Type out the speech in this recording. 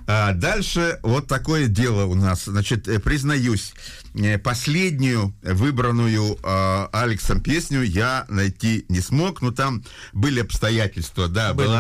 Дальше вот такое дело у нас. Значит, признаюсь, последнюю выбранную Алексом песню я найти не смог, но там были обстоятельства, да, была